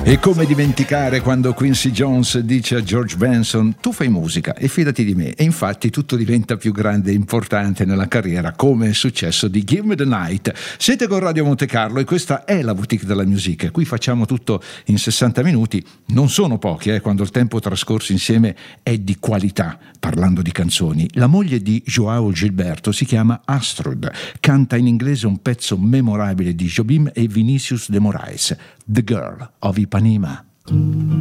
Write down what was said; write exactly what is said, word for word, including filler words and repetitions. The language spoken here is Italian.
E come dimenticare quando Quincy Jones dice a George Benson: tu fai musica e fidati di me. E infatti tutto diventa più grande e importante nella carriera, come è successo di Give Me the Night. Siete con Radio Monte Carlo e questa è la boutique della musica. Qui facciamo tutto in sessanta minuti. Non sono pochi, eh, quando il tempo trascorso insieme è di qualità. Parlando di canzoni, la moglie di Joao Gilberto si chiama Astrud, canta in inglese un pezzo memorabile di Jobim e Vinicius de Moraes, The Girl of Ipanema.